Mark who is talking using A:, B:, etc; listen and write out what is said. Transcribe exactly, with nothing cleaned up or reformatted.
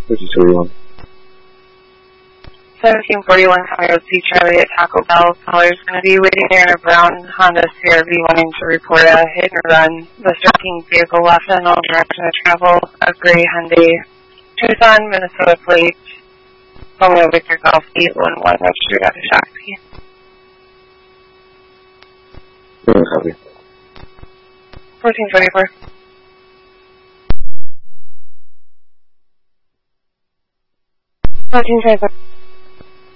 A: fourteen forty-one.
B: seventeen forty-one Coyote Charlie at Taco Bell. Caller's going to be waiting there in a brown Honda C R V wanting to report a hit and run. The striking vehicle left in no direction of travel. A gray Hyundai Tucson, Minnesota plate. Romeo Victor Golf eight one one registered at the Shakopee.
A: Yeah, copy.
B: fourteen forty-four. fourteen forty-four.